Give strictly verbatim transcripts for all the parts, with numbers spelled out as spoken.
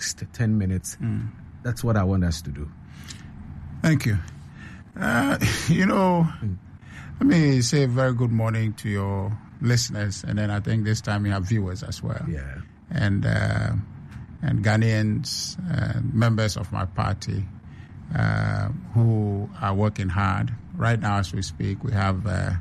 next ten minutes. Mm. That's what I want us to do. Thank you. Uh, you know, mm. let me say a very good morning to your listeners, and then I think this time you have viewers as well. Yeah. And uh, and Ghanaians, uh, members of my party, uh, who are working hard. Right now, as we speak, we have uh,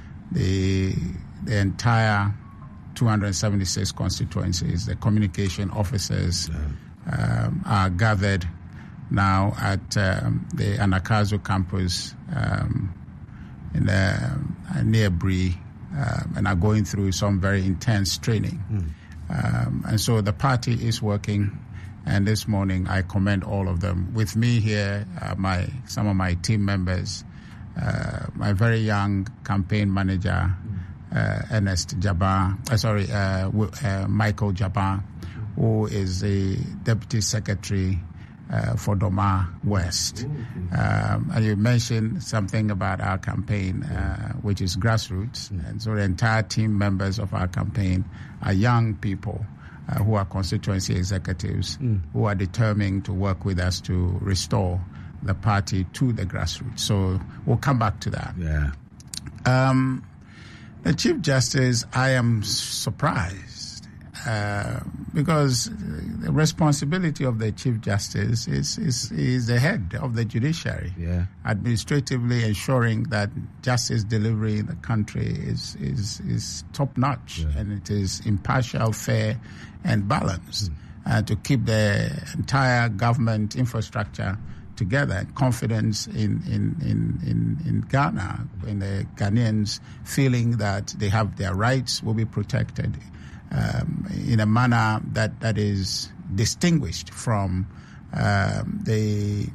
the the entire two hundred seventy-six constituencies. The communication officers yeah. um, are gathered now at um, the Anakazo campus um, in the, uh, near Bree, uh, and are going through some very intense training. Mm. Um, and so the party is working. And this morning, I commend all of them. With me here, uh, my some of my team members, uh, my very young campaign manager, uh, Ernest Jabbar, uh, sorry, uh, uh, Michael Jabbar, who is the Deputy Secretary uh, for Doma West. Um, and you mentioned something about our campaign, uh, which is grassroots. And so the entire team members of our campaign are young people. Uh, who are constituency executives mm. who are determined to work with us to restore the party to the grassroots. So we'll come back to that. Yeah. Um, the Chief Justice, I am surprised uh, because the responsibility of the Chief Justice is, is, is the head of the judiciary. Yeah. Administratively ensuring that justice delivery in the country is, is, is top-notch yeah. and it is impartial, fair, and balanced mm. uh, to keep the entire government infrastructure together, and confidence in, in, in, in, in Ghana, in the Ghanaians feeling that they have their rights will be protected um, in a manner that, that is distinguished from um, the,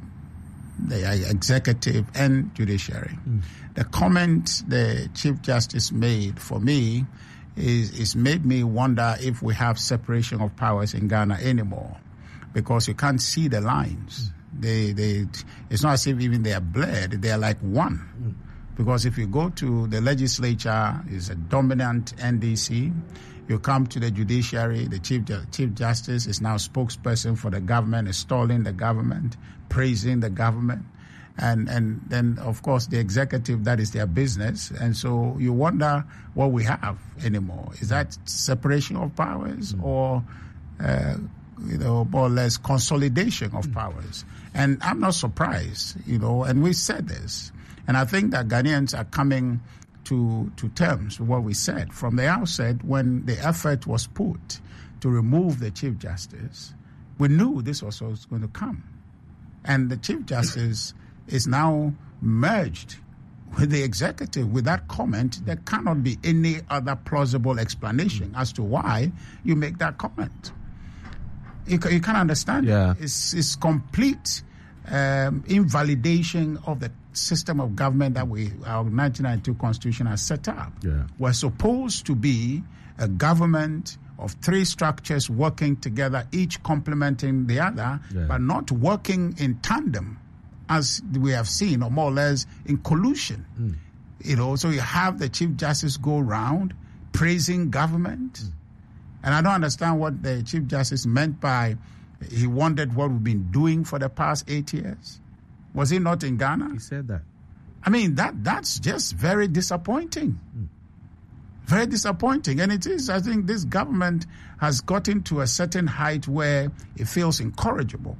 the executive and judiciary. Mm. The comment the Chief Justice made for me is, is made me wonder if we have separation of powers in Ghana anymore, because you can't see the lines. Mm. They, they, it's not as if even they are blurred. They are like one. Mm. Because if you go to the legislature, it's a dominant N D C. You come to the judiciary, the Chief, Chief Justice is now spokesperson for the government, installing the government, praising the government. And and then, of course, the executive, that is their business. And so you wonder what we have anymore. Is that separation of powers mm. or, uh, you know, more or less consolidation of mm. powers? And I'm not surprised, you know, and we said this. And I think that Ghanaians are coming to, to terms with what we said. From the outset, when the effort was put to remove the Chief Justice, we knew this was what was going to come. And the Chief Justice is now merged with the executive. With that comment, there cannot be any other plausible explanation as to why you make that comment. You, you can't understand yeah. it. It's, it's complete um, invalidation of the system of government that we, our nineteen ninety-two Constitution has set up. Yeah. We're supposed to be a government of three structures working together, each complementing the other, yeah. but not working in tandem, as we have seen, or more or less in collusion. Mm. You know, so you have the Chief Justice go around praising government. Mm. And I don't understand what the Chief Justice meant by he wondered what we've been doing for the past eight years. Was he not in Ghana? He said that. I mean, that that's just very disappointing. Mm. Very disappointing. And it is, I think this government has gotten to a certain height where it feels incorrigible,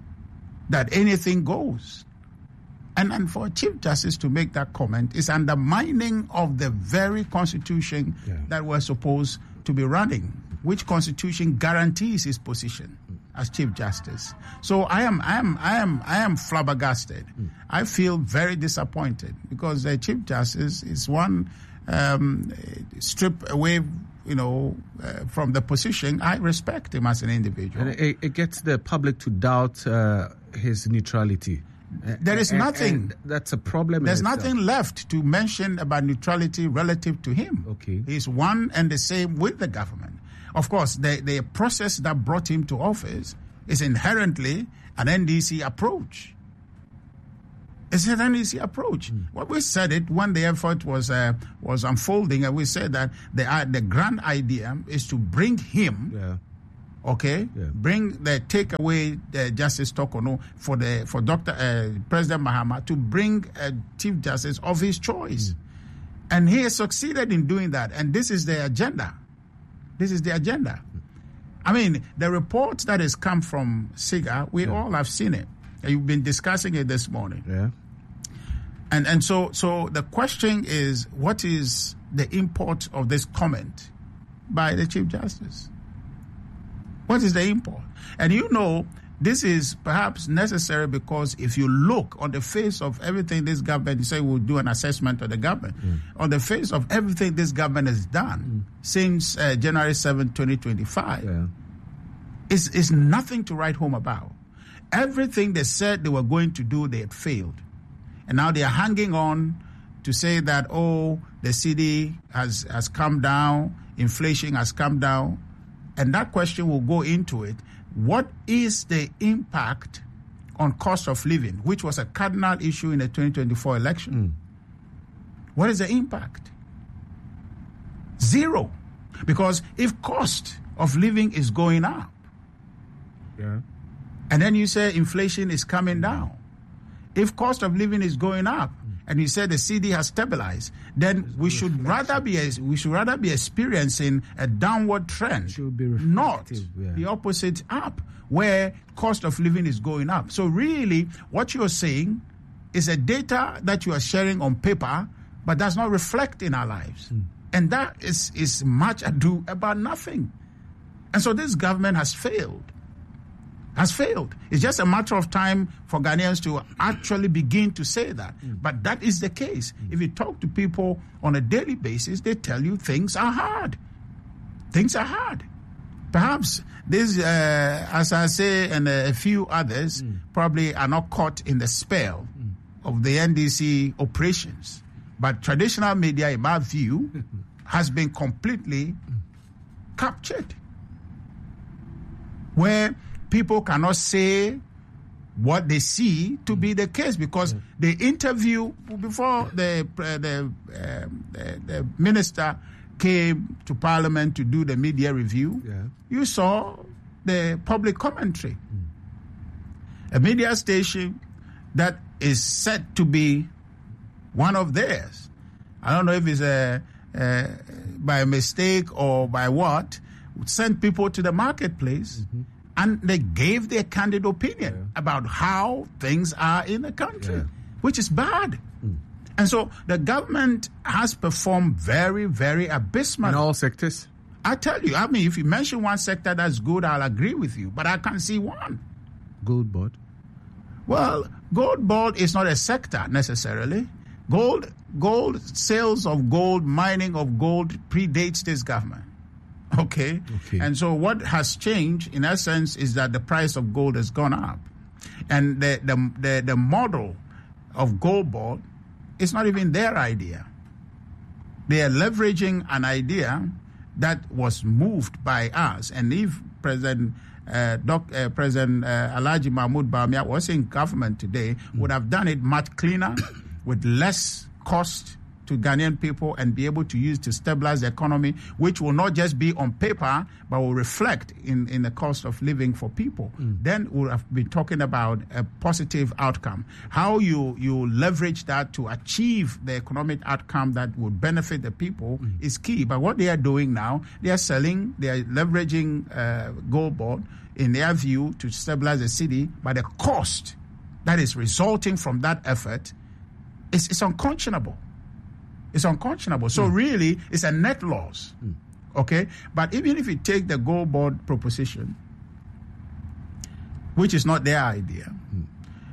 that anything goes. And, and for a Chief Justice to make that comment is undermining of the very Constitution yeah. that we're supposed to be running, which Constitution guarantees his position as Chief Justice. So I am, I am, I am, I am flabbergasted. Mm. I feel very disappointed because the Chief Justice is one um, strip away, you know, uh, from the position. I respect him as an individual. And it, it gets the public to doubt uh, his neutrality. There is and, nothing. And that's a problem. There's nothing left to mention about neutrality relative to him. Okay. He's one and the same with the government. Of course, the, the process that brought him to office is inherently an N D C approach. It's an N D C approach. Mm. Well, we said it when the effort was uh, was unfolding, and we said that the uh, the grand idea is to bring him yeah. Okay, yeah. bring the take away the Justice Tokono for the for Doctor Uh, President Mahama to bring a Chief Justice of his choice, mm. and he has succeeded in doing that. And this is the agenda. This is the agenda. I mean, the report that has come from SIGA, we yeah. all have seen it. You've been discussing it this morning. Yeah. And and so so the question is, what is the import of this comment by the Chief Justice? What is the import? And you know, this is perhaps necessary because if you look on the face of everything this government, you say we'll do an assessment of the government. Mm. On the face of everything this government has done mm. since uh, January seventh, twenty twenty-five, yeah. is is nothing to write home about. Everything they said they were going to do, they had failed. And now they are hanging on to say that, oh, the C D has, has come down, inflation has come down. And that question will go into it. What is the impact on cost of living, which was a cardinal issue in the twenty twenty-four election? Mm. What is the impact? Zero. Because if cost of living is going up, yeah. and then you say inflation is coming down, if cost of living is going up, and you say the C D has stabilized, then we should rather be we should rather be experiencing a downward trend, not yeah. the opposite up, where cost of living is going up. So really, what you're saying is a data that you are sharing on paper, but does not reflect in our lives, mm. and that is is much ado about nothing. And so this government has failed. Has failed. It's just a matter of time for Ghanaians to actually begin to say that. Mm. But that is the case. Mm. If you talk to people on a daily basis, they tell you things are hard. Things are hard. Perhaps this, uh, as I say, and a few others mm. probably are not caught in the spell mm. of the N D C operations. But traditional media, in my view, has been completely mm. captured. Where people cannot say what they see to be the case because yeah. they interview before the uh, the, uh, the the minister came to Parliament to do the media review. Yeah. You saw the public commentary. Mm. A media station that is said to be one of theirs. I don't know if it's a, uh, by mistake or by what, sent people to the marketplace. Mm-hmm. And they gave their candid opinion yeah. about how things are in the country, yeah. which is bad. Mm. And so the government has performed very, very abysmally. In all sectors? I tell you, I mean, if you mention one sector that's good, I'll agree with you. But I can't see one. Gold board? Well, gold board is not a sector necessarily. Gold, gold, sales of gold, mining of gold predates this government. Okay? okay. And so what has changed, in essence, is that the price of gold has gone up. And the the the, the model of gold board is not even their idea. They are leveraging an idea that was moved by us. And if President uh, Doc, uh, President uh, Alhaji Mahmoud Bawumia was in government today, mm. would have done it much cleaner, with less cost to Ghanaian people and be able to use to stabilize the economy, which will not just be on paper, but will reflect in, in the cost of living for people. Mm. Then we'll have been talking about a positive outcome. How you, you leverage that to achieve the economic outcome that would benefit the people mm. is key. But what they are doing now, they are selling, they are leveraging uh, gold board, in their view, to stabilize the city, but the cost that is resulting from that effort is, is unconscionable. It's unconscionable. So mm. really, it's a net loss. Mm. Okay? But even if you take the gold board proposition, which is not their idea, mm.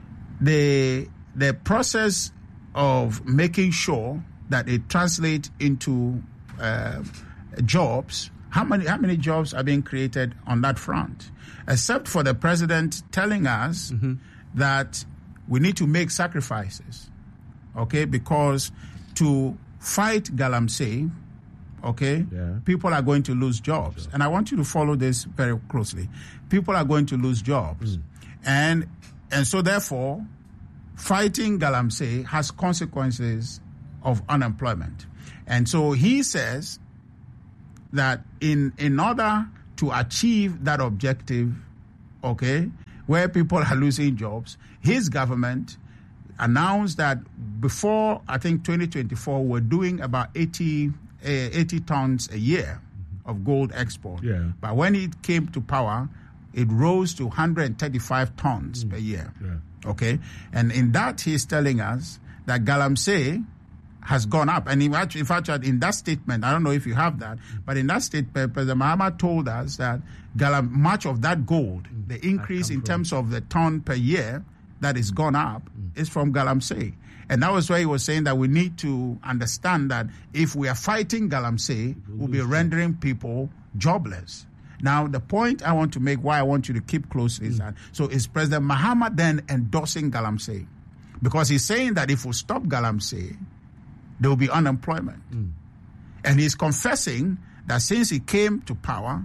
the the process of making sure that it translates into uh, jobs, how many how many jobs are being created on that front? Except for the president telling us mm-hmm. that we need to make sacrifices, okay? Because to fight Galamsey, okay, yeah. people are going to lose jobs. Sure. And I want you to follow this very closely. People are going to lose jobs. Mm. And and so therefore, fighting Galamsey has consequences of unemployment. And so he says that in, in order to achieve that objective, okay, where people are losing jobs, his government announced that before, I think, twenty twenty-four, we're doing about eighty, eighty tons a year of gold export. Yeah. But when it came to power, it rose to one hundred thirty-five tons mm. per year. Yeah. Okay? And in that, he's telling us that Galamsey has gone up. And in fact, in fact, in that statement, I don't know if you have that, but in that statement, President Mahama told us that Galam, much of that gold, mm. the increase in from. terms of the ton per year that is gone up, mm. is from Galamsey. And that was why he was saying that we need to understand that if we are fighting Galamsey, we'll be rendering people jobless. Now, the point I want to make, why I want you to keep close, is mm. that, so is President Mahama then endorsing Galamsey? Because he's saying that if we stop Galamsey, there will be unemployment. Mm. And he's confessing that since he came to power,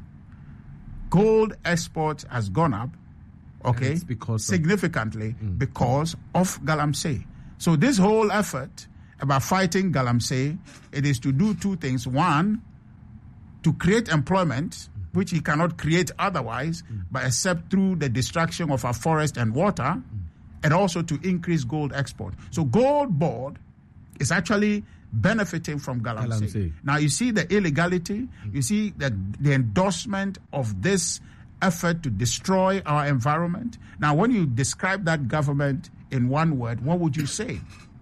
gold export has gone up, okay, because significantly of, mm. because of Galamsey. So this whole effort about fighting Galamsey, it is to do two things. One, to create employment, mm. which he cannot create otherwise, mm. but except through the destruction of our forest and water, mm. and also to increase gold export. So Gold Board is actually benefiting from Galamsey. Galamsey. Now, you see the illegality, mm. you see the, the endorsement of this effort to destroy our environment. Now, when you describe that government in one word, what would you say?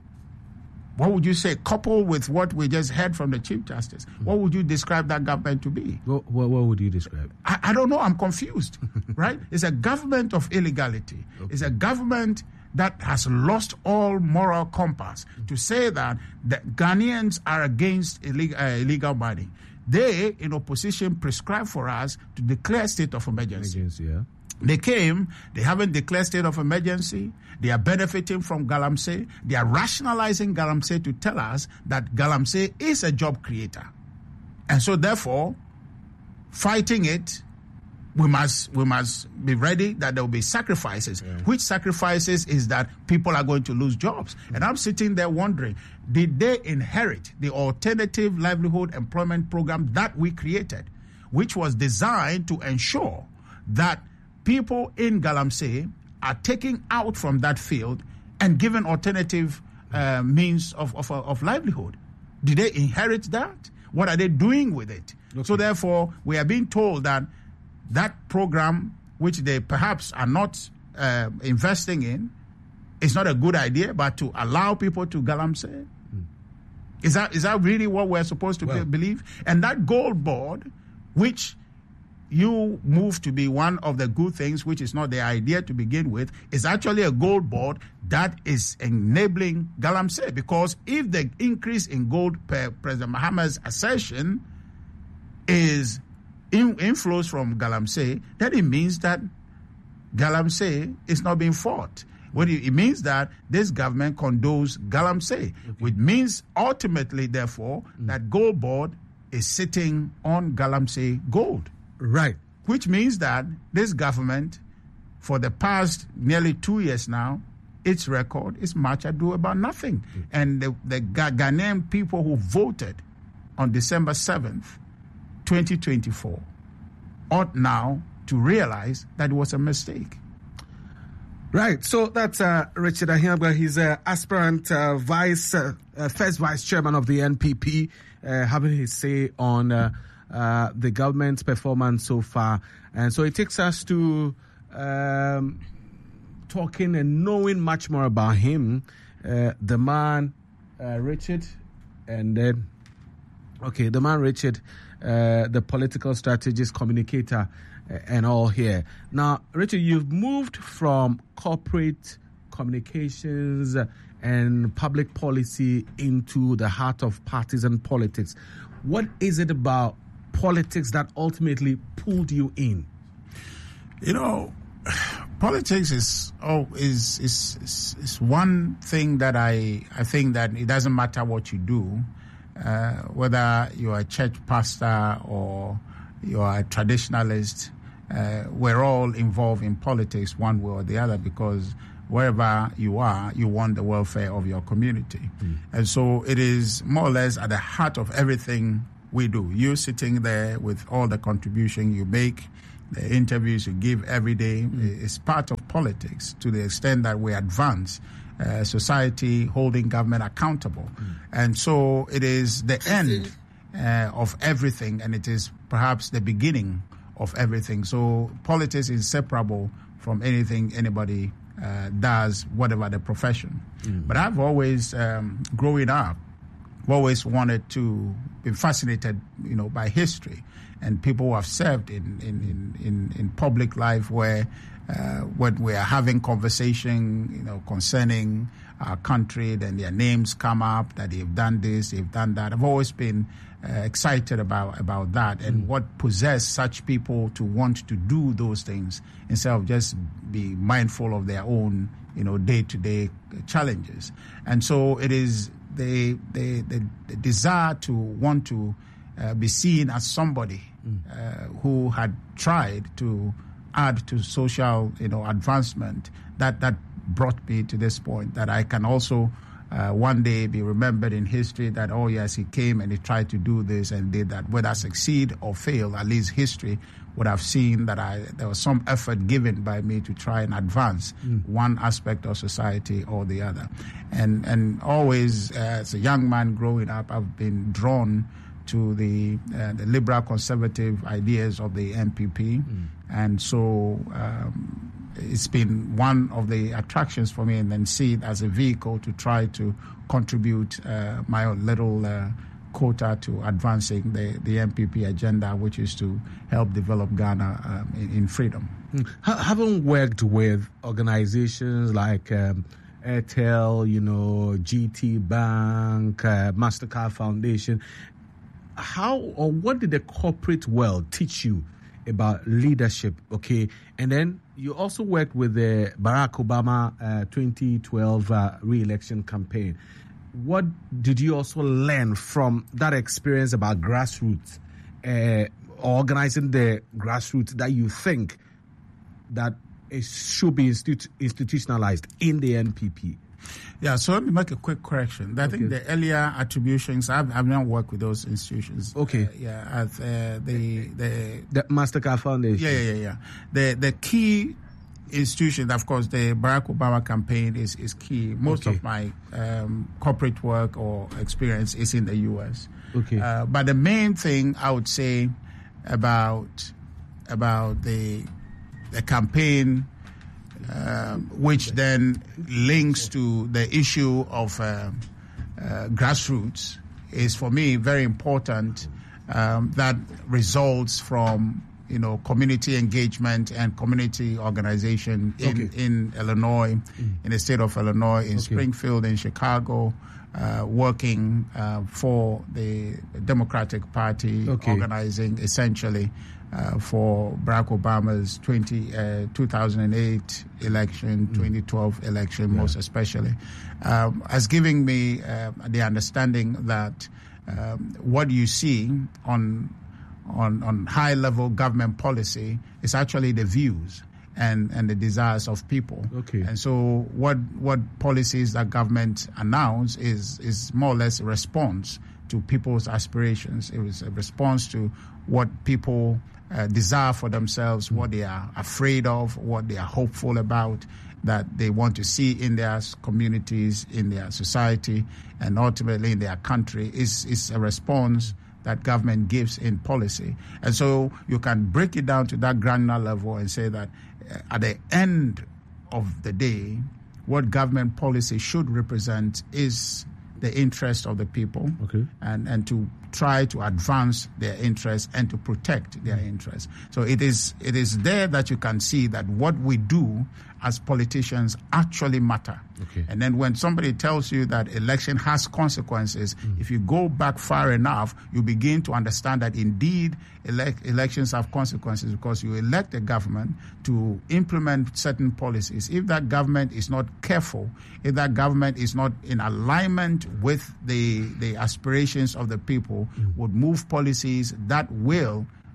What would you say, coupled with what we just heard from the Chief Justice? Mm. What would you describe that government to be? What, what, what would you describe? I, I don't know. I'm confused, right? It's a government of illegality. Okay. It's a government that has lost all moral compass to say that the Ghanaians are against illegal, uh, illegal mining. They, in opposition, prescribed for us to declare state of emergency. emergency yeah. They came, they haven't declared state of emergency, they are benefiting from Galamsey, they are rationalizing Galamsey to tell us that Galamsey is a job creator. And so therefore, fighting it, we must we must be ready that there will be sacrifices. Yeah. Which sacrifices is that people are going to lose jobs. Mm-hmm. And I'm sitting there wondering, did they inherit the alternative livelihood employment program that we created, which was designed to ensure that people in Galamsey are taken out from that field and given alternative uh, means of, of, of livelihood? Did they inherit that? What are they doing with it? Okay. So therefore, we are being told that that program, which they perhaps are not uh, investing in, is not a good idea, but to allow people to Galamsey? Mm. Is that is that really what we're supposed to well, be, believe? And that Gold Board, which you move to be one of the good things, which is not the idea to begin with, is actually a Gold Board that is enabling Galamsey. Because if the increase in gold per President Mahama's assertion is in, inflows from Galamsey, then it means that Galamsey is not being fought. What it, it means that this government condones Galamsey, okay. which means ultimately, therefore, mm. that Gold Board is sitting on Galamsey gold. Right. Which means that this government, for the past nearly two years now, its record is much ado about nothing. Mm. And the, the Ghanaian people who voted on December seventh, twenty twenty-four, ought now to realize that it was a mistake. Right. So that's uh, Richard Ahiangba. He's an aspirant uh, vice, uh, uh, first vice chairman of the N P P, uh, having his say on uh, uh, the government's performance so far. And so it takes us to um, talking and knowing much more about him, uh, the man, uh, Richard, and then, okay, the man, Richard, uh, the political strategist, communicator, and all here. Now, Richard, you've moved from corporate communications and public policy into the heart of partisan politics. What is it about politics that ultimately pulled you in? You know, politics is oh is is is, is one thing that I I think that it doesn't matter what you do, uh, whether you're a church pastor or you're a traditionalist. Uh, we're all involved in politics one way or the other, because wherever you are, you want the welfare of your community. Mm. And so it is more or less at the heart of everything we do. You sitting there with all the contribution you make, the interviews you give every day, mm. is part of politics to the extent that we advance uh, society, holding government accountable. Mm. And so it is the end uh, of everything, and it is perhaps the beginning of everything. So politics is inseparable from anything anybody uh, does, whatever the profession. Mm. But I've always, um, growing up, always wanted to be fascinated, you know, by history and people who have served in in, in, in, in public life, where uh, when we are having conversation, you know, concerning our country, then their names come up, that they've done this, they've done that. I've always been uh, excited about, about that and mm. what possessed such people to want to do those things instead of just be mindful of their own, you know, day-to-day challenges. And so it is the the, the, the desire to want to uh, be seen as somebody mm. uh, who had tried to add to social, you know, advancement that that brought me to this point, that I can also uh, one day be remembered in history that, oh yes, he came and he tried to do this and did that. Whether I succeed or fail, at least history would have seen that I there was some effort given by me to try and advance mm. one aspect of society or the other. And and always, uh, as a young man growing up, I've been drawn to the uh, the liberal conservative ideas of the N P P. Mm. And so um, it's been one of the attractions for me, and then see it as a vehicle to try to contribute uh, my little uh, quota to advancing the, the N P P agenda, which is to help develop Ghana um, in, in freedom. Mm. Having worked with organizations like um, Airtel, you know, G T Bank, uh, MasterCard Foundation, how or what did the corporate world teach you about leadership? Okay, and then you also worked with the Barack Obama uh, twenty twelve uh, re-election campaign. What did you also learn from that experience about grassroots, uh, organizing the grassroots, that you think that it should be institu- institutionalized in the N P P? Yeah, so let me make a quick correction. I okay. think the earlier attributions, I've, I've not worked with those institutions. Okay. Uh, yeah, at uh, the, the... The MasterCard Foundation. Yeah, yeah, yeah, yeah. The, the key institution, of course, the Barack Obama campaign is, is key. Most okay. of my um, corporate work or experience is in the U S. Okay. Uh, but the main thing I would say about, about the, the campaign, Uh, which then links to the issue of uh, uh, grassroots, is for me very important. Um, that results from, you know, community engagement and community organization in, okay. in Illinois, mm. in the state of Illinois, in okay. Springfield, in Chicago, uh, working uh, for the Democratic Party, okay. organizing essentially Uh, for Barack Obama's twenty, uh, two thousand eight election, mm. twenty twelve election, yeah. most especially, um, as giving me uh, the understanding that um, what you see on on on high level government policy is actually the views and, and the desires of people. Okay. And so what what policies that government announce is is more or less a response to people's aspirations. It was a response to what people uh, desire for themselves, what they are afraid of, what they are hopeful about, that they want to see in their communities, in their society, and ultimately in their country. Is is a response that government gives in policy. And so you can break it down to that granular level and say that uh, at the end of the day, what government policy should represent is the interest of the people, okay. and, and to try to advance their interests and to protect their interests. So it is it is there that you can see that what we do as politicians actually matter. Okay. And then when somebody tells you that election has consequences, mm. if you go back far enough, you begin to understand that indeed elect, elections have consequences, because you elect a government to implement certain policies. If that government is not careful, if that government is not in alignment with the, the aspirations of the people, mm. would move policies that will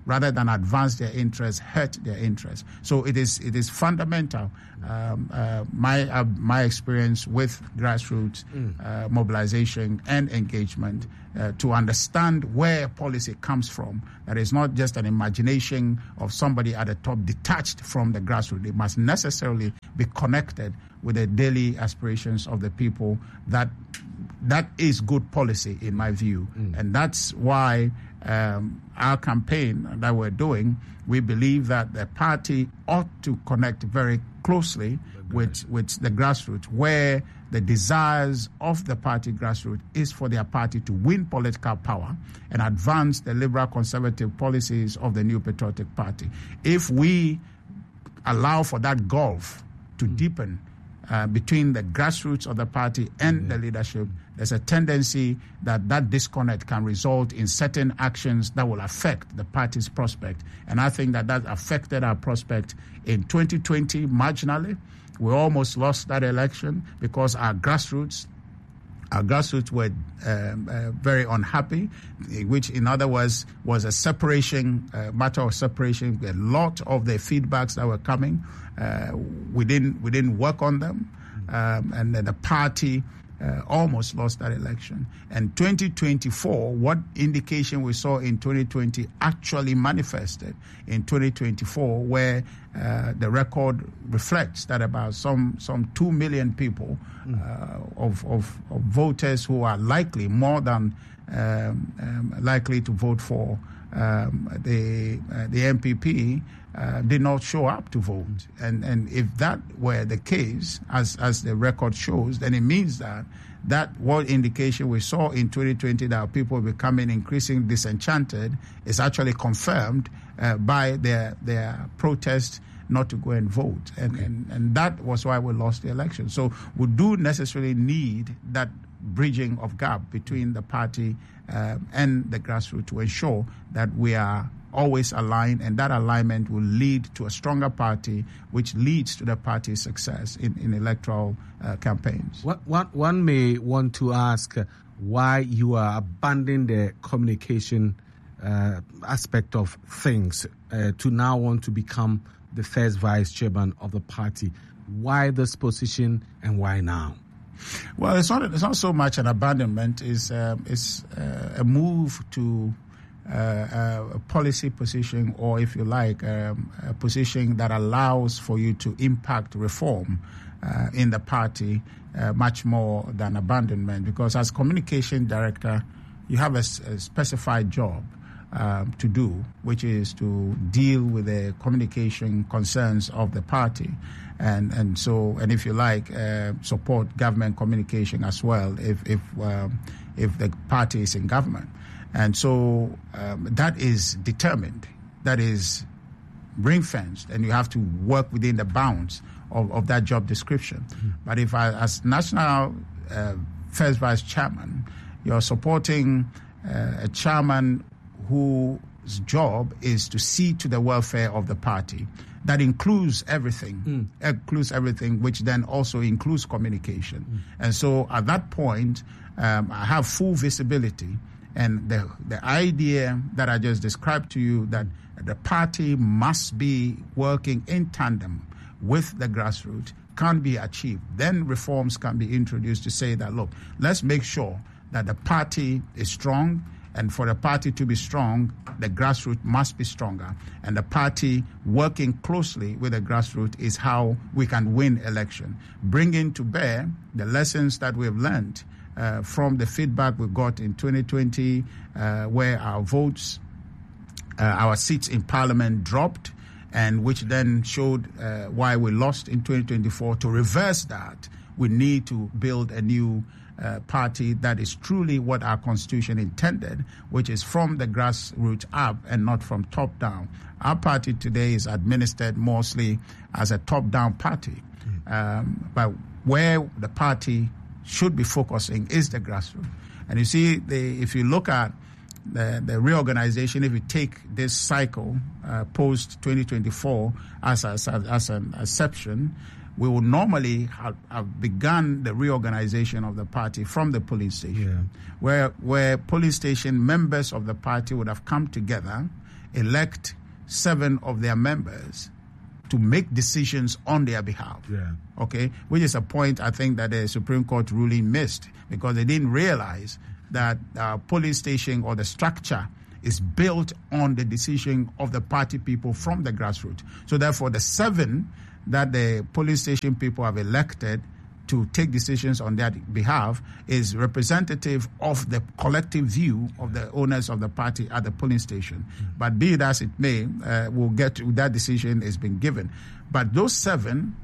rather than advance their interests, hurt their interests. So it is it is fundamental. Um, uh, my uh, my experience with grassroots mm. uh, mobilization and engagement uh, to understand where policy comes from. That is not just an imagination of somebody at the top detached from the grassroots. It must necessarily be connected with the daily aspirations of the people. That that is good policy in my view, mm. and that's why. Um, our campaign that we're doing, we believe that the party ought to connect very closely with, with the grassroots, where the desires of the party grassroots is for their party to win political power and advance the liberal conservative policies of the New Patriotic Party. If we allow for that gulf to mm. deepen uh, between the grassroots of the party and mm. the leadership, there's a tendency that that disconnect can result in certain actions that will affect the party's prospect. And I think that that affected our prospect in twenty twenty marginally. We almost lost that election because our grassroots Our grassroots were um, uh, very unhappy, which in other words was a separation, uh, matter of separation. A lot of the feedbacks that were coming, uh, we didn't we didn't work on them, um, and then the party uh, almost lost that election. And twenty twenty-four, what indication we saw in twenty twenty actually manifested in twenty twenty-four, where uh, the record reflects that about some some two million people. Uh, of, of, of voters who are likely, more than um, um, likely to vote for um, the uh, the N P P, uh, did not show up to vote. And and if that were the case, as as the record shows, then it means that that what indication we saw in twenty twenty that people becoming increasingly disenchanted is actually confirmed uh, by their their protest not to go and vote. And, okay. and and that was why we lost the election. So we do necessarily need that bridging of gap between the party uh, and the grassroots to ensure that we are always aligned, and that alignment will lead to a stronger party, which leads to the party's success in, in electoral uh, campaigns. What, what, one may want to ask why you are abandoning the communication uh, aspect of things uh, to now want to become the first vice chairman of the party. Why this position and why now? Well, it's not it's not so much an abandonment. It's, um, it's uh, a move to uh, a policy position, or if you like, um, a position that allows for you to impact reform uh, in the party uh, much more than abandonment. Because as communication director, you have a, a specified job Um, to do, which is to deal with the communication concerns of the party, and and so and if you like, uh, support government communication as well if if um, if the party is in government, and so um, that is determined, that is ring fenced, and you have to work within the bounds of, of that job description. Mm-hmm. But if I, as national uh, first vice chairman, you're supporting uh, a chairman whose job is to see to the welfare of the party. That includes everything, mm. includes everything, which then also includes communication. Mm. And so at that point, um, I have full visibility. And the, the idea that I just described to you, that the party must be working in tandem with the grassroots, can be achieved. Then reforms can be introduced to say that, look, let's make sure that the party is strong. And for the party to be strong, the grassroots must be stronger. And the party working closely with the grassroots is how we can win election. Bringing to bear the lessons that we've learned uh, from the feedback we got in twenty twenty, uh, where our votes, uh, our seats in parliament dropped, and which then showed uh, why we lost in twenty twenty-four. To reverse that, we need to build a new Uh, party that is truly what our constitution intended, which is from the grassroots up and not from top down. Our party today is administered mostly as a top-down party, mm. um, but where the party should be focusing is the grassroots. And you see, the, if you look at the, the reorganization, if you take this cycle uh, post twenty twenty-four as, as, as an exception, we would normally have, have begun the reorganization of the party from the police station, yeah. where where police station members of the party would have come together elect seven of their members to make decisions on their behalf. Yeah. Okay, which is a point I think that the Supreme Court ruling missed, because they didn't realize that uh, polling station or the structure is built on the decision of the party people from the grassroots. So therefore, the seven that the polling station people have elected to take decisions on their behalf is representative of the collective view of the owners of the party at the polling station. Mm. But be it as it may, uh, we'll get to that decision has been given. But those seven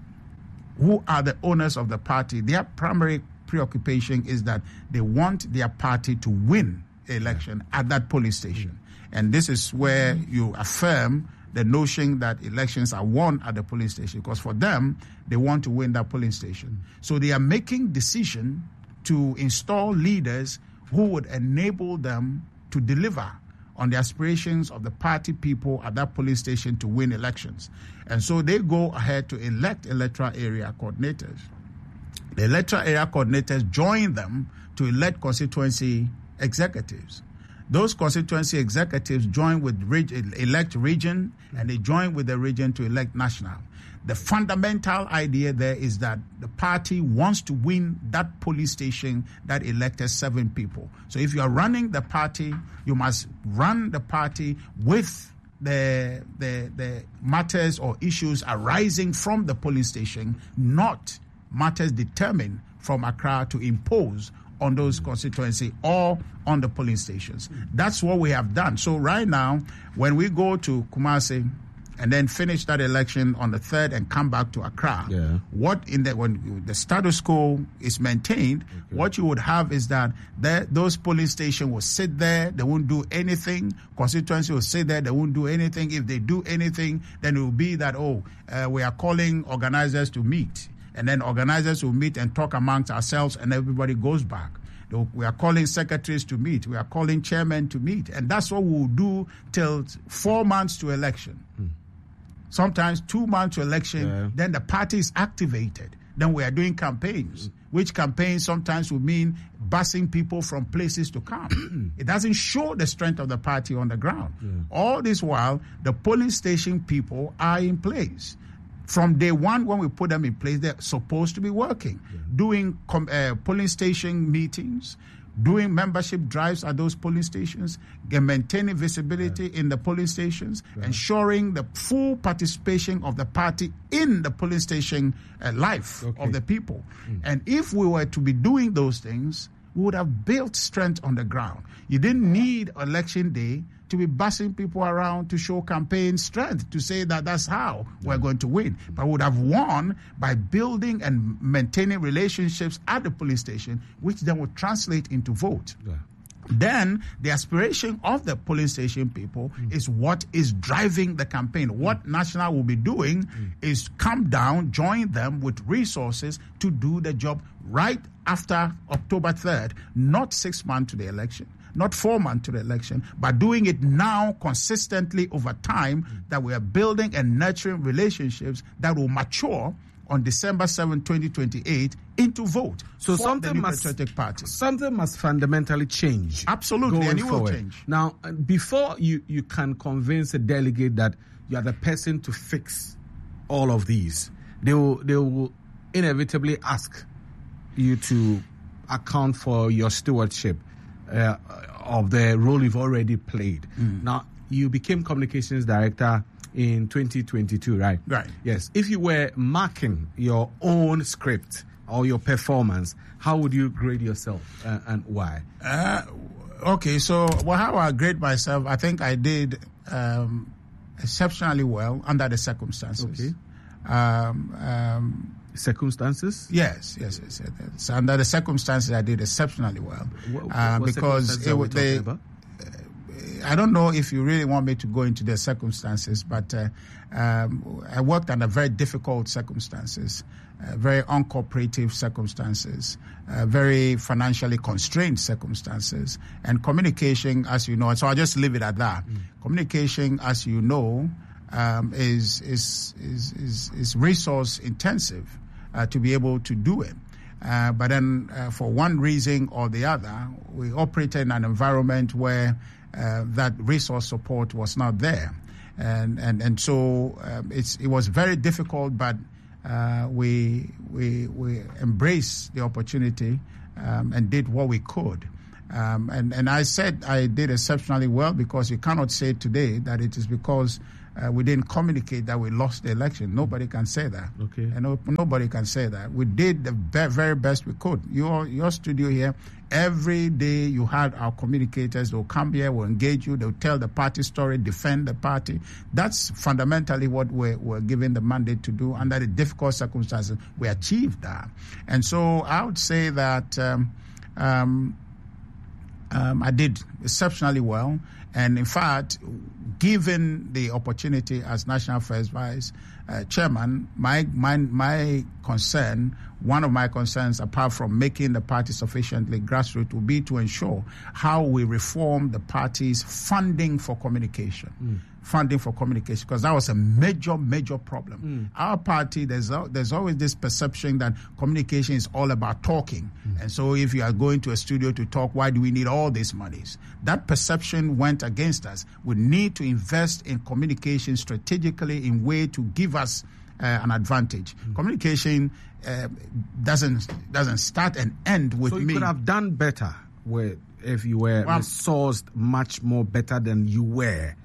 who are the owners of the party, their primary preoccupation is that they want their party to win the election yeah. at that polling station. Mm. And this is where you affirm the notion that elections are won at the polling station, because for them, they want to win that polling station. So they are making decision to install leaders who would enable them to deliver on the aspirations of the party people at that polling station to win elections. And so they go ahead to elect electoral area coordinators. The electoral area coordinators join them to elect constituency executives. Those constituency executives join with reg- elect region, and they join with the region to elect national. The fundamental idea there is that the party wants to win that police station that elected seven people. So if you are running the party, you must run the party with the, the, the matters or issues arising from the polling station, not matters determined from Accra to impose on those constituency or on the polling stations. That's what we have done. So right now, when we go to Kumasi and then finish that election on the third and come back to Accra, yeah. what in the when the status quo is maintained, okay. what you would have is that there, those polling stations will sit there, they won't do anything. Constituency will sit there, they won't do anything. If they do anything, then it will be that, oh, uh, we are calling organizers to meet. And then organizers will meet and talk amongst ourselves, and everybody goes back. We are calling secretaries to meet. We are calling chairmen to meet. And that's what we'll do till four months to election. Hmm. Sometimes two months to election, yeah. then the party is activated. Then we are doing campaigns, hmm. which campaigns sometimes will mean busing people from places to come. It doesn't show the strength of the party on the ground. Yeah. All this while, the polling station people are in place. From day one, when we put them in place, they're supposed to be working, yeah. doing com- uh, polling station meetings, doing membership drives at those polling stations, maintaining visibility yeah. in the polling stations, yeah. ensuring the full participation of the party in the polling station uh, life okay. of the people. Mm. And if we were to be doing those things, we would have built strength on the ground. You didn't need election day to be bussing people around to show campaign strength, to say that that's how we're going to win. But we would have won by building and maintaining relationships at the police station, which then would translate into vote. Yeah. Then the aspiration of the polling station people mm. is what is driving the campaign. What mm. National will be doing mm. is come down, join them with resources to do the job right after October third, not six months to the election, not four months to the election, but doing it now consistently over time, mm. that we are building and nurturing relationships that will mature on December seventh, twenty twenty-eight into vote. So for something the must Democratic Party. Something must fundamentally change. Absolutely, and it will change. Now, before you, you can convince a delegate that you are the person to fix all of these, they will they will inevitably ask you to account for your stewardship uh, of the role you've already played. Mm. Now, you became communications director in twenty twenty-two, right? Right. Yes. If you were marking your own script or your performance, how would you grade yourself uh, and why? Uh, okay, so well, how I grade myself, I think I did um, exceptionally well under the circumstances. Okay. Um, um, circumstances? Yes, yes, yes, yes. So under the circumstances, I did exceptionally well. What, uh, what because it, they, I don't know if you really want me to go into the circumstances, but uh, um, I worked under very difficult circumstances, uh, very uncooperative circumstances, uh, very financially constrained circumstances, and communication, as you know, so I'll just leave it at that. Mm. Communication, as you know, um, is, is, is, is, is resource intensive uh, to be able to do it. Uh, but then uh, for one reason or the other, we operate in an environment where uh, that resource support was not there. And and, and so um, it's, it was very difficult, but uh, we, we, we embraced the opportunity um, and did what we could. Um, and, and I said I did exceptionally well, because you cannot say today that it is because uh, we didn't communicate that we lost the election. Nobody can say that. Okay. And no, nobody can say that. We did the be- very best we could. Your your studio here, every day you had our communicators. They'll come here, will engage you. They'll tell the party story, defend the party. That's fundamentally what we're, we're given the mandate to do. Under the difficult circumstances, we achieved that. And so I would say that um, um, Um, I did exceptionally well, and in fact, given the opportunity as National First Vice uh, Chairman, my, my my concern, one of my concerns, apart from making the party sufficiently grassroots, will be to ensure how we reform the party's funding for communication. Mm. Funding for communication, because that was a major, major problem. Mm. Our party, there's a, there's always this perception that communication is all about talking. Mm. And so if you are going to a studio to talk, why do we need all these monies? That perception went against us. We need to invest in communication strategically in way to give us uh, an advantage. Mm. Communication uh, doesn't doesn't start and end with me. So you me. could have done better with, if you were well, resourced much more better than you were.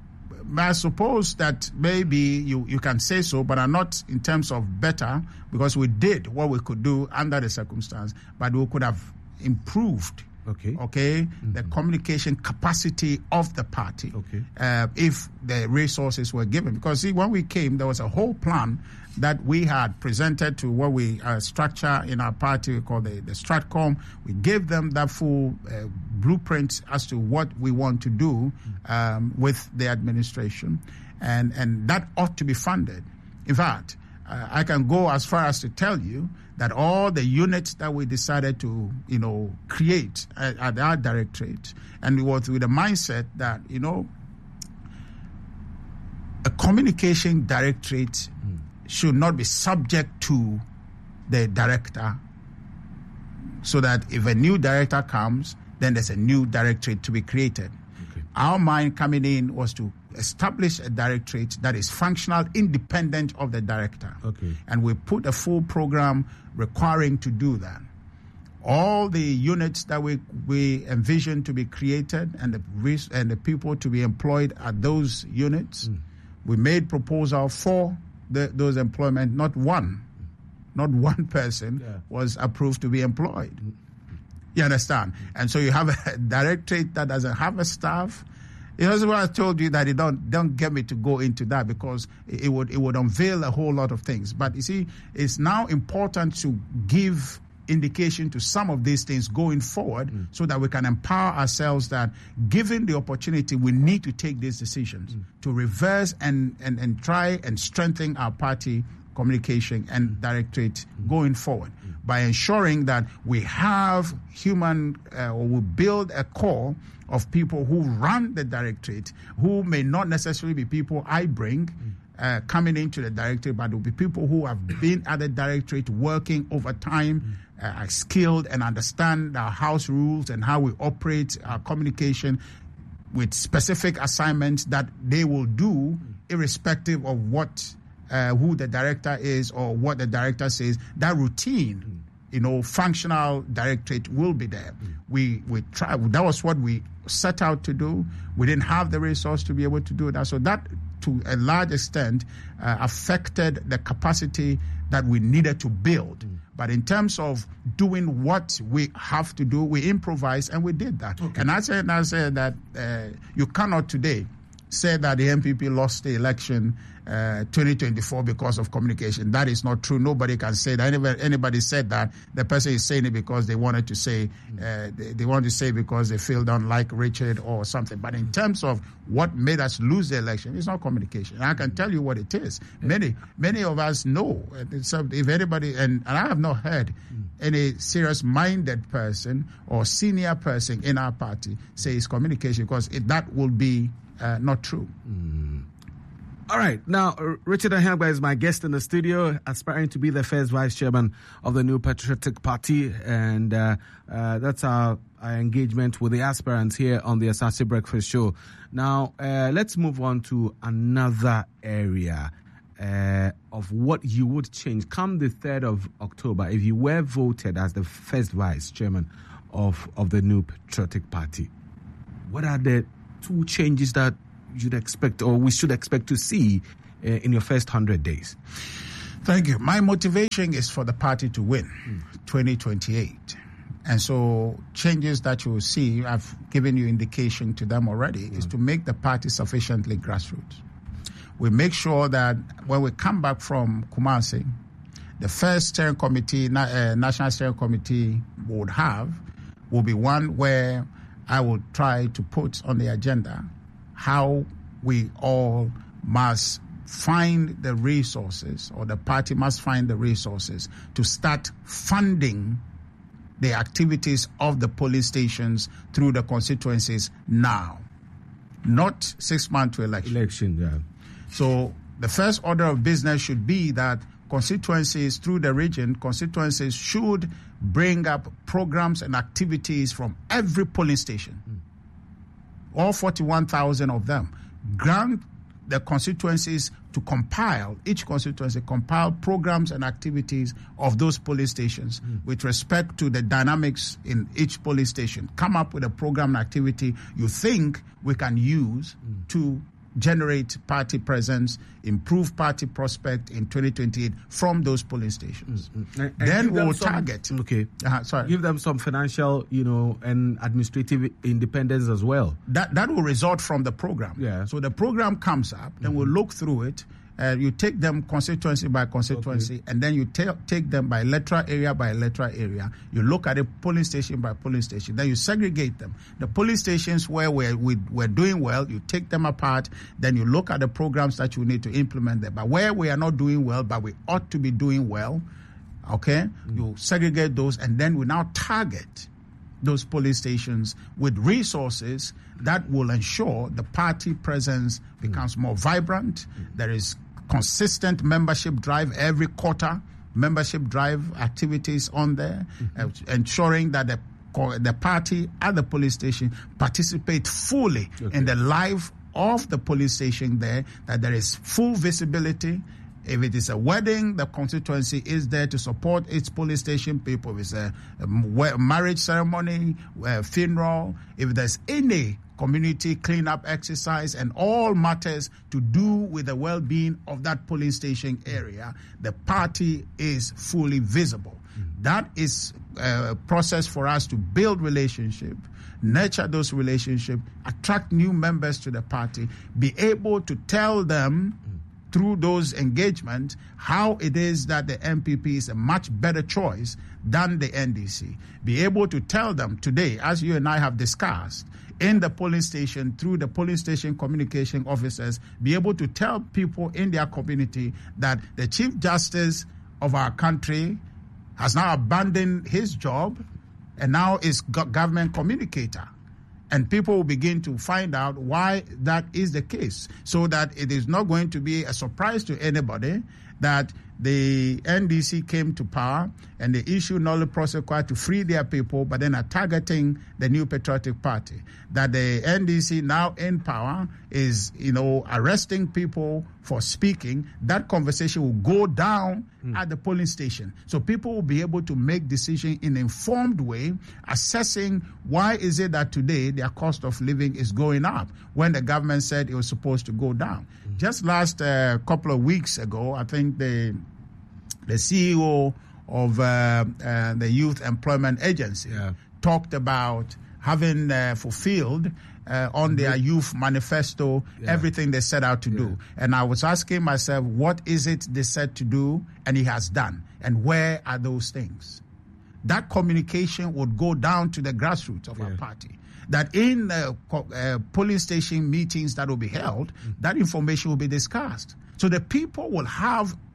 I suppose that maybe you, you can say so, but not in terms of better, because we did what we could do under the circumstance, but we could have improved. Okay. Okay. Mm-hmm. The communication capacity of the party. Okay. Uh, if the resources were given, because see, when we came, there was a whole plan that we had presented to what we uh, structure in our party, we call the, the Stratcom. We gave them that full uh, blueprint as to what we want to do um, with the administration, and, and that ought to be funded. In fact, uh, I can go as far as to tell you that all the units that we decided to, you know, create at, at our directorate, and we were with the mindset that, you know, a communication directorate mm. should not be subject to the director, so that if a new director comes, then there's a new directorate to be created. Okay. Our mind coming in was to establish a directorate that is functional, independent of the director. Okay. And we put a full program requiring to do that. All the units that we we envision to be created and the and the people to be employed at those units, mm. we made proposal for the, those employment. Not one, not one person yeah. was approved to be employed. Mm. You understand? And so you have a directorate that doesn't have a staff. You know, that's why I told you that you don't don't get me to go into that, because it, it would it would unveil a whole lot of things. But you see, it's now important to give indication to some of these things going forward, mm. so that we can empower ourselves that, given the opportunity, we need to take these decisions mm. to reverse and, and, and try and strengthen our party communication and mm. directorate mm. going forward mm. by ensuring that we have human uh, or we build a core of people who run the directorate, who may not necessarily be people I bring mm. uh, coming into the directorate, but will be people who have been at the directorate working over time, mm. uh, are skilled and understand our house rules and how we operate our communication, with specific assignments that they will do mm. irrespective of what uh, who the director is or what the director says. That routine, mm. you know, functional directorate will be there. Mm. We we try. That was what we set out to do. We didn't have the resource to be able to do that. So that, to a large extent, uh, affected the capacity that we needed to build. Mm. But in terms of doing what we have to do, we improvised and we did that. Okay. And I said, I said that uh, you cannot today say that the M P P lost the election uh, twenty twenty-four because of communication. That is not true. Nobody can say that. Anybody, anybody said that, the person is saying it because they wanted to say, uh, they, they wanted to say because they feel don't like Richard or something. But in terms of what made us lose the election, it's not communication. And I can tell you what it is. Many, many of us know. If anybody, and, and I have not heard any serious-minded person or senior person in our party say it's communication, because it, that will be Uh, not true. Mm. All right. Now, Richard Ahiagbah is my guest in the studio, aspiring to be the first vice chairman of the New Patriotic Party. And uh, uh, that's our, our engagement with the aspirants here on the Asase Breakfast Show. Now, uh, let's move on to another area uh, of what you would change come the third of October if you were voted as the first vice chairman of, of the New Patriotic Party. What are the two changes that you'd expect or we should expect to see uh, in your first one hundred days? Thank you. My motivation is for the party to win mm. twenty twenty-eight. And so changes that you will see, I've given you indication to them already, mm. is to make the party sufficiently grassroots. We make sure that when we come back from Kumasi, the first steering committee, uh, National Steering Committee would have, will be one where I will try to put on the agenda how we all must find the resources, or the party must find the resources to start funding the activities of the police stations through the constituencies now, not six months to election. Election, yeah. So the first order of business should be that constituencies through the region, constituencies should bring up programs and activities from every polling station. Mm. All forty-one thousand of them, grant the constituencies to compile, each constituency compile programs and activities of those police stations mm. with respect to the dynamics in each police station. Come up with a program and activity you think we can use mm. to generate party presence, improve party prospect in twenty twenty-eight from those polling stations. Mm-hmm. And, and then we will some, target. Okay. Uh, sorry. Give them some financial, you know, and administrative independence as well. That that will result from the program. Yeah. So the program comes up, then mm-hmm. we'll look through it. Uh, you take them constituency by constituency, okay. and then you ta- take them by electoral area by electoral area. You look at it polling station by polling station. Then you segregate them. The polling stations where we're, we, we're doing well, you take them apart. Then you look at the programs that you need to implement them. But where we are not doing well, but we ought to be doing well, okay, mm. you segregate those, and then we now target those police stations with resources that will ensure the party presence becomes mm. more vibrant. Mm. There is consistent membership drive every quarter, membership drive activities on there, mm-hmm. uh, ensuring that the the party at the police station participate fully okay. in the life of the police station there, that there is full visibility. If it is a wedding, the constituency is there to support its police station people. If it's a, a marriage ceremony, a funeral, if there's any community cleanup exercise and all matters to do with the well-being of that polling station area, the party is fully visible. Mm-hmm. That is a process for us to build relationship, nurture those relationships, attract new members to the party, be able to tell them mm-hmm. through those engagements how it is that the M P P is a much better choice than the N D C. Be able to tell them today, as you and I have discussed, in the polling station, through the polling station communication officers, be able to tell people in their community that the Chief Justice of our country has now abandoned his job and now is government communicator. And people will begin to find out why that is the case, so that it is not going to be a surprise to anybody that the N D C came to power and they issued nolle prosequi to free their people, but then are targeting the New Patriotic Party. That the N D C now in power is, you know, arresting people for speaking. That conversation will go down mm. at the polling station. So people will be able to make decisions in an informed way, assessing why is it that today their cost of living is going up when the government said it was supposed to go down. Mm. Just last uh, couple of weeks ago, I think the the C E O of uh, uh, the Youth Employment Agency yeah. talked about having uh, fulfilled uh, on their youth manifesto yeah. everything they set out to yeah. do. And I was asking myself, what is it they said to do and he has done? And where are those things? That communication would go down to the grassroots of yeah. our party. That in uh, uh, polling station meetings that will be held, mm-hmm. that information will be discussed. So the people will have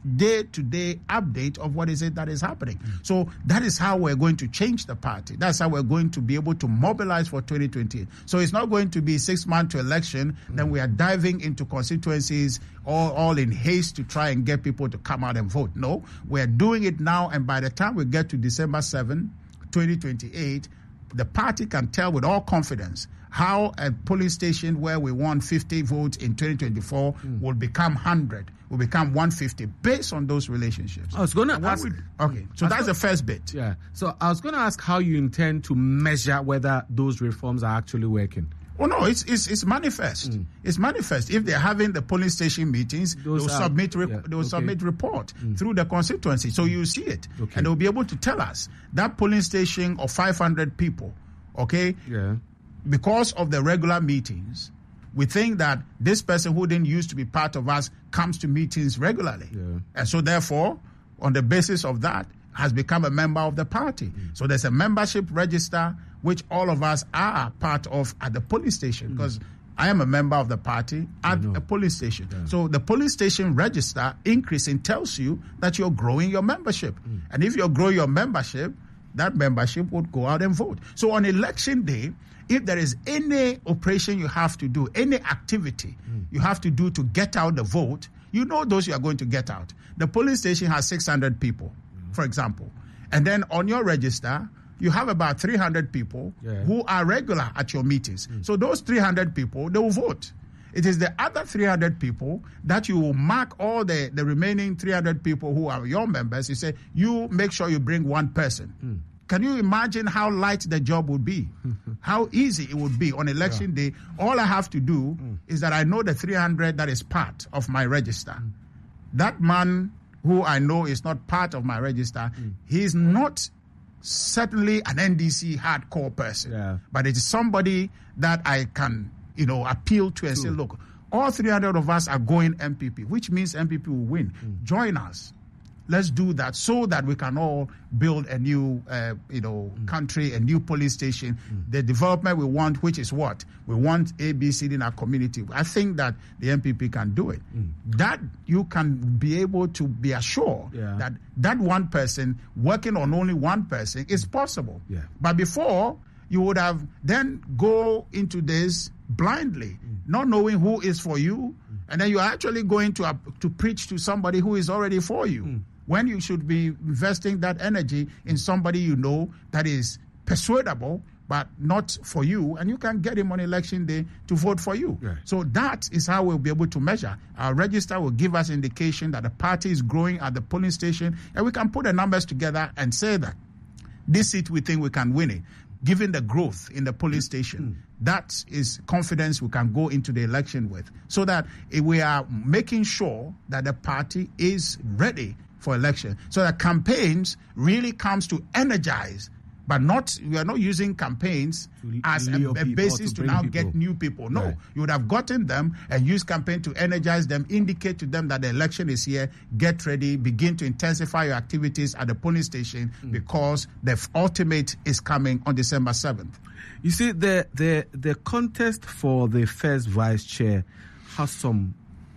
day-to-day update of what is it that is happening. Mm. So that is how we're going to change the party. That's how we're going to be able to mobilize for twenty twenty. So it's not going to be six months to election, mm. then we are diving into constituencies all, all in haste to try and get people to come out and vote. No, we're doing it now, and by the time we get to December seventh, twenty twenty-eight, the party can tell with all confidence how a polling station where we won fifty votes in twenty twenty-four mm. will become one hundred, will become one hundred fifty, based on those relationships. I was going to ask... We, okay, so that's the first bit. Yeah, so I was going to ask how you intend to measure whether those reforms are actually working. Oh, no, it's it's, it's manifest. Mm. It's manifest. If they're having the polling station meetings, those they'll, are, submit, rep- yeah, they'll okay. submit report mm. through the constituency. So you see it. Okay. And they'll be able to tell us that polling station of five hundred people, okay, yeah, because of the regular meetings, we think that this person who didn't used to be part of us comes to meetings regularly. Yeah. And so therefore, on the basis of that, has become a member of the party. Mm. So there's a membership register which all of us are part of at the police station, because mm. I am a member of the party at a police station. Yeah. So the police station register increasing tells you that you're growing your membership. Mm. And if you grow your membership, that membership would go out and vote. So on election day, if there is any operation you have to do, any activity mm. you have to do to get out the vote, you know those you are going to get out. The police station has six hundred people, mm. for example. And then on your register, you have about three hundred people yeah. who are regular at your meetings. Mm. So those three hundred people, they will vote. It is the other three hundred people that you will mark all the, the remaining three hundred people who are your members. You say, you make sure you bring one person. Mm. Can you imagine how light the job would be? How easy it would be on election yeah. day? All I have to do mm. is that I know the three hundred that is part of my register. Mm. That man who I know is not part of my register, mm. he is not certainly an N D C hardcore person, yeah. but it is somebody that I can, you know, appeal to and True. say, look, all three hundred of us are going M P P, which means M P P will win. Mm. Join us. Let's do that so that we can all build a new, uh, you know, mm. country, a new police station. Mm. The development we want, which is what? We want A B C in our community. I think that the M P P can do it. Mm. That you can be able to be assured yeah. that that one person working on only one person is possible. Yeah. But before, you would have then go into this blindly, mm. not knowing who is for you, mm. and then you're actually going to, uh, to preach to somebody who is already for you. Mm. When you should be investing that energy in somebody you know that is persuadable, but not for you, and you can get him on election day to vote for you. Yeah. So that is how we'll be able to measure. Our register will give us indication that the party is growing at the polling station, and we can put the numbers together and say that this seat we think we can win it. Given the growth in the polling station, mm. that is confidence we can go into the election with, so that we are making sure that the party is ready for election, so that campaigns really comes to energize, but not, we are not using campaigns to as a, a basis to, to now people. get new people. No, right. You would have gotten them and use campaign to energize them, indicate to them that the election is here, get ready, begin to intensify your activities at the polling station mm. because the ultimate is coming on December seventh. You see, the, the, the contest for the first vice chair has some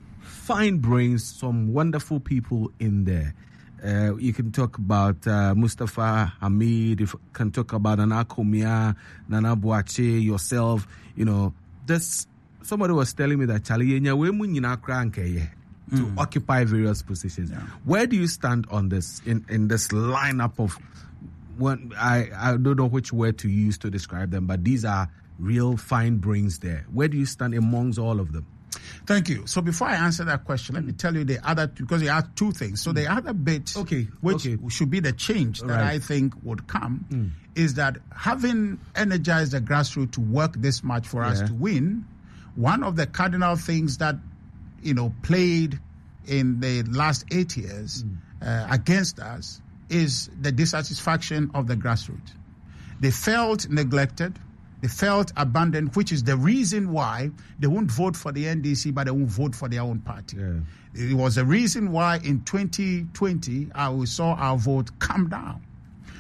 fine brains, some wonderful people in there. Uh, you can talk about uh, Mustafa Hamid, you can talk about Nana Komia, Nana Boache, yourself. You know, this, somebody was telling me that Charlie to mm. occupy various positions. Yeah. Where do you stand on this, in, in this lineup of, one, I, I don't know which word to use to describe them, but these are real fine brains there. Where do you stand amongst all of them? Thank you. So before I answer that question, let me tell you the other, because you asked two things. So the other bit, okay, which okay. should be the change that right. I think would come, mm. is that having energized the grassroots to work this much for yeah. us to win, one of the cardinal things that, you know, played in the last eight years mm. uh, against us is the dissatisfaction of the grassroots. They felt neglected. They felt abandoned, which is the reason why they won't vote for the N D C, but they won't vote for their own party. Yeah. It was the reason why in twenty twenty uh, we saw our vote come down.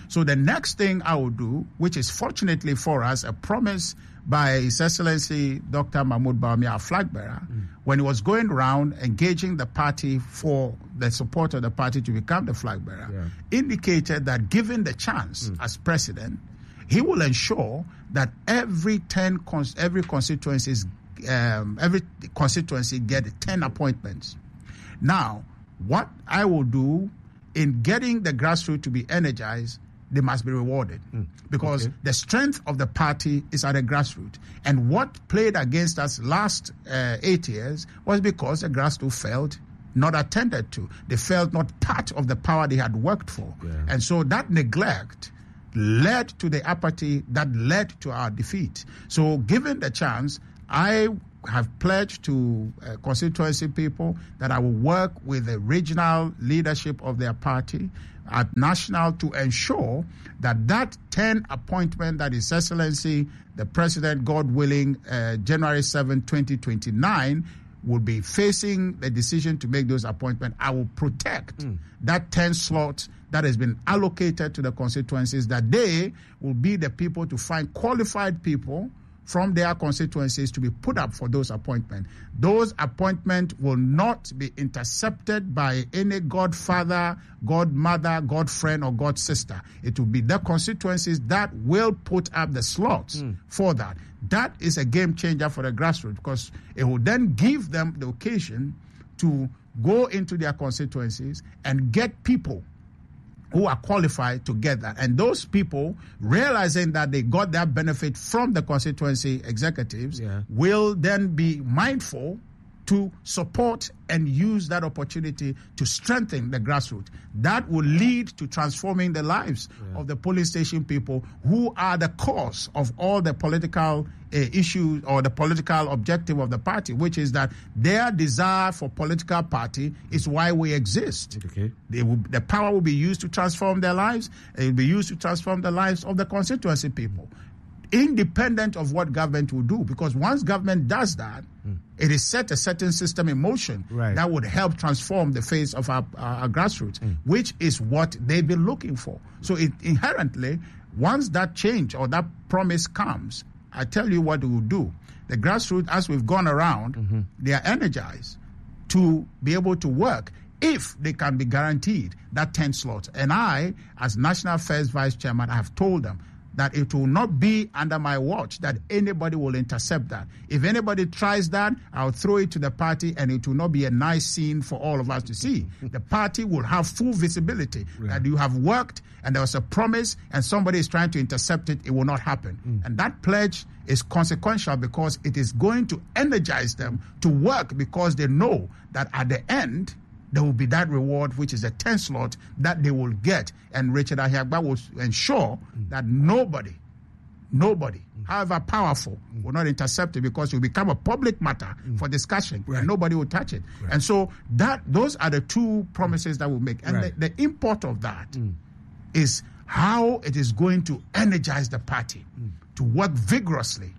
So the next thing I will do, which is fortunately for us, a promise by His Excellency Doctor Mahmoud Bawumia, our flag bearer, mm. when he was going around engaging the party for the support of the party to become the flag bearer, yeah. indicated that given the chance mm. as president, he will ensure that every ten cons- every constituencies um, every constituency get ten appointments. Now, what I will do in getting the grassroots to be energized, they must be rewarded mm. because okay. the strength of the party is at the grassroots. And what played against us last uh, eight years was because the grassroots felt not attended to. They felt not part of the power they had worked for. Yeah. And so that neglect led to the apathy that led to our defeat. So given the chance, I have pledged to uh, constituency people that I will work with the regional leadership of their party at national to ensure that that ten appointment that His Excellency, the President, God willing, uh, January seventh, twenty twenty-nine, will be facing the decision to make those appointments. I will protect mm. that ten slots that has been allocated to the constituencies, that they will be the people to find qualified people from their constituencies to be put up for those appointments. Those appointments will not be intercepted by any godfather, godmother, godfriend, or godsister. It will be the constituencies that will put up the slots mm. for that. That is a game changer for the grassroots because it will then give them the occasion to go into their constituencies and get people who are qualified to get that. And those people, realizing that they got that benefit from the constituency executives, yeah. will then be mindful to support and use that opportunity to strengthen the grassroots. That will lead to transforming the lives yeah. of the polling station people who are the cause of all the political uh, issues or the political objective of the party, which is that their desire for political party is why we exist. Okay. They will, the power will be used to transform their lives. It will be used to transform the lives of the constituency people, independent of what government will do. Because once government does that, mm. it is set a certain system in motion right. that would help transform the face of our, our, our grassroots, mm. which is what they've been looking for. So it, inherently, once that change or that promise comes, I tell you what we will do. The grassroots, as we've gone around, mm-hmm. they are energized to be able to work if they can be guaranteed that ten slots. And I, as National First Vice Chairman, I have told them that it will not be under my watch that anybody will intercept that. If anybody tries that, I'll throw it to the party and it will not be a nice scene for all of us to see. The party will have full visibility yeah. that you have worked and there was a promise and somebody is trying to intercept it, it will not happen. Mm. And that pledge is consequential because it is going to energize them to work because they know that at the end, there will be that reward, which is a ten slot that they will get. And Richard Ahiagba will ensure mm. that nobody, nobody, mm. however powerful, mm. will not intercept it because it will become a public matter mm. for discussion right. and nobody will touch it. Right. And so that those are the two promises that we'll make. And right. the, the import of that mm. is how it is going to energize the party mm. to work vigorously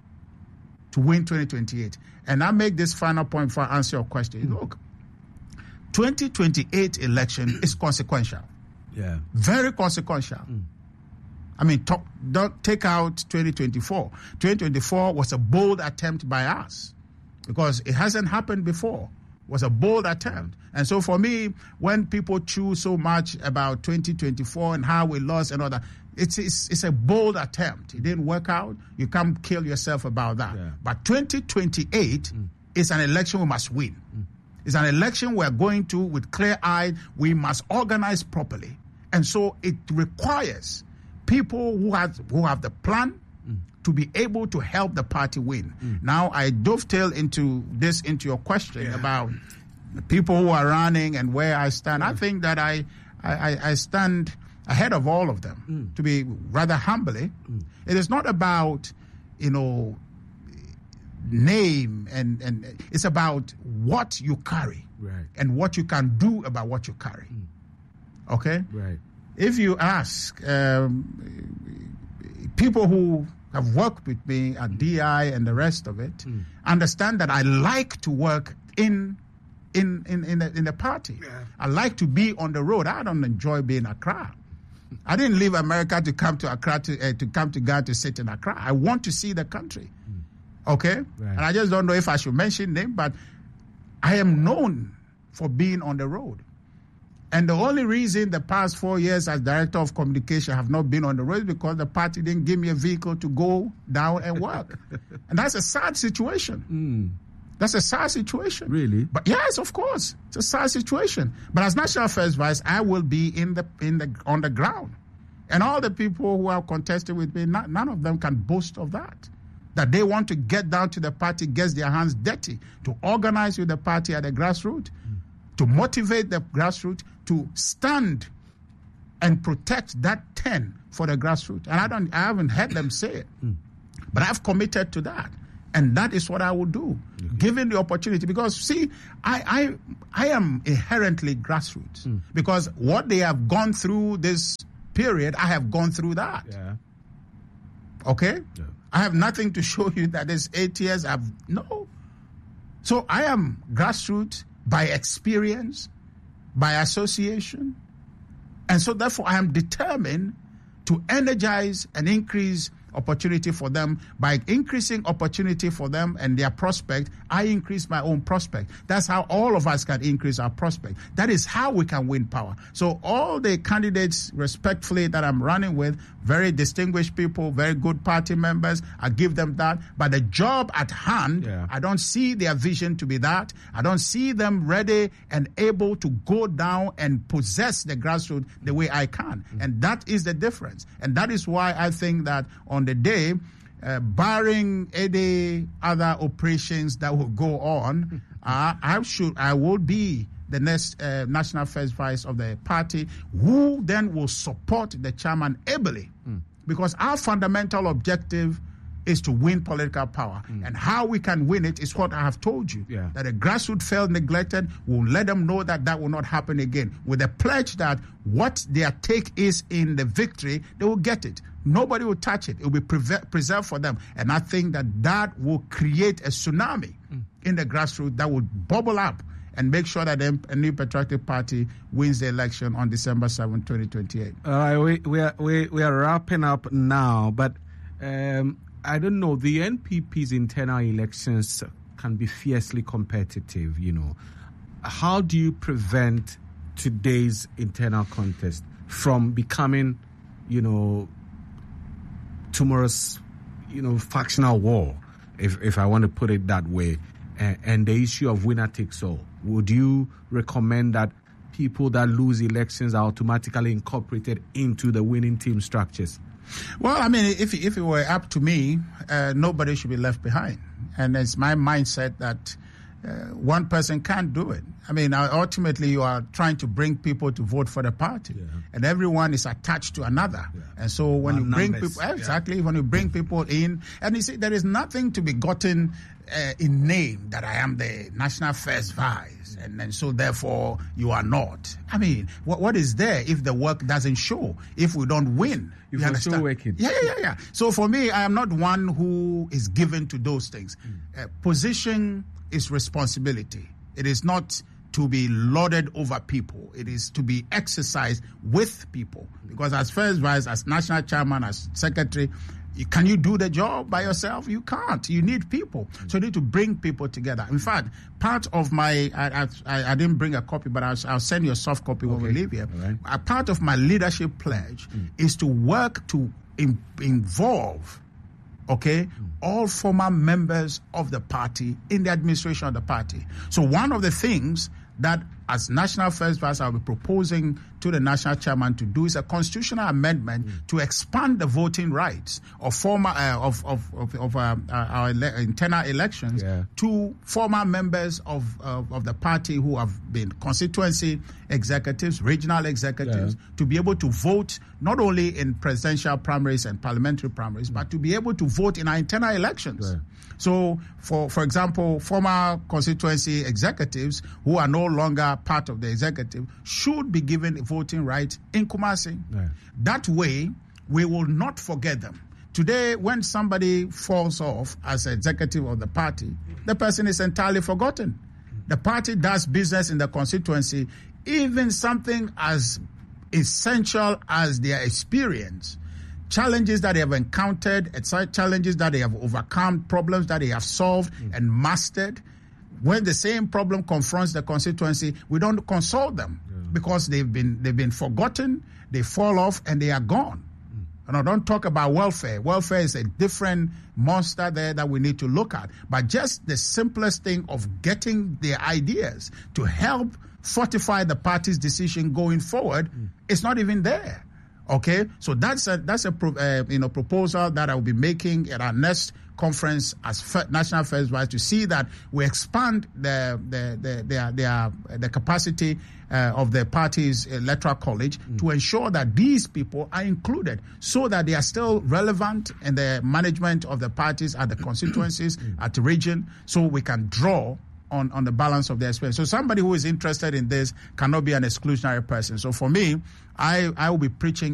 to win twenty twenty-eight. And I make this final point before I answer your question. Mm. Look, twenty twenty-eight election is consequential. Yeah. Very consequential. Mm. I mean, talk, don't take out twenty twenty-four. twenty twenty-four was a bold attempt by us because it hasn't happened before. It was a bold attempt. And so for me, when people chew so much about twenty twenty-four and how we lost and all that, it's, it's, it's a bold attempt. It didn't work out. You can't kill yourself about that. Yeah. But twenty twenty-eight mm. is an election we must win. Mm. It's an election we're going to with clear eye. We must organize properly. And so it requires people who have, who have the plan mm. to be able to help the party win. Mm. Now, I dovetail into this, into your question yeah. about the people who are running and where I stand. Yeah. I think that I, I, I stand ahead of all of them, mm. to be rather humbly. Mm. It is not about, you know, name and and it's about what you carry right. and what you can do about what you carry. Mm. Okay? Right. If you ask um, people who have worked with me at D I and the rest of it, mm. understand that I like to work in in in in the, in the party. Yeah. I like to be on the road. I don't enjoy being in Accra. I didn't leave America to come to Accra to, uh, to come to Ghana to sit in Accra. I want to see the country. Mm. Okay? Right. And I just don't know if I should mention them, but I am known for being on the road. And the only reason the past four years as Director of Communication have not been on the road is because the party didn't give me a vehicle to go down and work. And that's a sad situation. Mm. That's a sad situation. Really? But yes, of course. It's a sad situation. But as National Affairs Vice, I will be in the in the on the ground. And all the people who have contested with me, not, none of them can boast of that. That they want to get down to the party, get their hands dirty, to organize with the party at the grassroots, mm. to motivate the grassroots, to stand and protect that ten for the grassroots. And I don't, I haven't heard them say it, mm. but I've committed to that, and that is what I will do, mm-hmm. given the opportunity. Because see, I, I, I am inherently grassroots mm. because what they have gone through this period, I have gone through that. Yeah. Okay, yeah. I have nothing to show you that this eight years I've no. So I am grassroots by experience, by association. And so therefore I am determined to energize and increase opportunity for them. By increasing opportunity for them and their prospect, I increase my own prospect. That's how all of us can increase our prospect. That is how we can win power. So all the candidates respectfully that I'm running with, very distinguished people, very good party members, I give them that. But the job at hand, yeah. I don't see their vision to be that. I don't see them ready and able to go down and possess the grassroots the way I can. Mm-hmm. And that is the difference. And that is why I think that on the day, uh, barring any other operations that will go on, uh, I should, I will be the next uh, National Affairs Vice of the party, who then will support the chairman ably, mm. because our fundamental objective is to win political power. Mm. And how we can win it is what I have told you. Yeah. That the grassroots felt neglected, we'll let them know that that will not happen again. With a pledge that what their take is in the victory, they will get it. Nobody will touch it. It will be pre- preserved for them. And I think that that will create a tsunami mm. in the grassroots that will bubble up and make sure that a New Patriotic Party wins the election on December seventh, twenty twenty-eight. All right, we, we, are, we, we are wrapping up now, but um, I don't know, the N P P's internal elections can be fiercely competitive, you know. How do you prevent today's internal contest from becoming, you know, tomorrow's, you know, factional war, if if I want to put it that way, and, and the issue of winner takes all? Would you recommend that people that lose elections are automatically incorporated into the winning team structures? Well, I mean, if if it were up to me, uh, nobody should be left behind. And it's my mindset that uh, one person can't do it. I mean, ultimately, you are trying to bring people to vote for the party, yeah. and everyone is attached to another. Yeah. And so when one you bring numbers. people, exactly, yeah. when you bring people in, and you see, there is nothing to be gotten uh, in name that I am the National Affairs Vice, and, and so therefore you are not. I mean, what what is there if the work doesn't show? If we don't win, you, you understand? Still working. Yeah, yeah, yeah, yeah. So for me, I am not one who is given to those things. Mm. Uh, position is responsibility. It is not to be lorded over people. It is to be exercised with people. Because as first vice, as national chairman, as secretary, you, can you do the job by yourself? You can't. You need people. So you need to bring people together. In fact, part of my, I, I, I didn't bring a copy, but I'll, I'll send you a soft copy okay. when we leave here. Right. A part of my leadership pledge mm. is to work to in, involve okay, mm. all former members of the party in the administration of the party. So one of the things that as National Affairs Vice I'll be proposing to the national chairman to do is a constitutional amendment mm. to expand the voting rights of former uh, of of of, of uh, our ele- internal elections yeah. to former members of, of of the party who have been constituency executives, regional executives, yeah. to be able to vote not only in presidential primaries and parliamentary primaries, mm. but to be able to vote in our internal elections. Yeah. So, for for example, former constituency executives who are no longer part of the executive should be given voting rights in Kumasi. Yeah. That way, we will not forget them. Today, when somebody falls off as executive of the party, the person is entirely forgotten. The party does business in the constituency, even something as essential as their experience, challenges that they have encountered, challenges that they have overcome, problems that they have solved mm. and mastered. When the same problem confronts the constituency, we don't consult them yeah. because they've been they've been forgotten, they fall off, and they are gone. Mm. And I don't talk about welfare. Welfare is a different monster there that we need to look at. But just the simplest thing of getting their ideas to help fortify the party's decision going forward, mm. it's not even there. Okay, so that's a that's a uh, you know proposal that I will be making at our next conference as F- National First Vice, to see that we expand the the the the, the, the capacity uh, of the party's electoral college mm. to ensure that these people are included, so that they are still relevant in the management of the parties at the constituencies, mm. at the region, so we can draw on, on the balance of their experience. So somebody who is interested in this cannot be an exclusionary person. So for me, I, I will be preaching